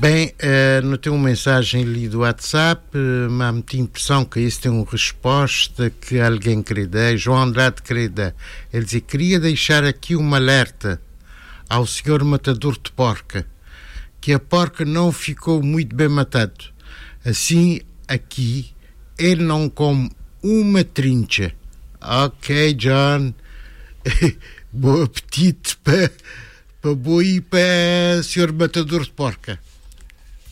Bem, não tenho uma mensagem ali do WhatsApp, mas me tinha a impressão que isso tem uma resposta que alguém queria dar. João Andrade queria dar. Ele dizia, queria deixar aqui um alerta ao senhor matador de porca, que a porca não ficou muito bem matado. Assim, aqui, ele não come uma trincha. Ok, John. Bom apetite para boi e para o senhor matador de porca.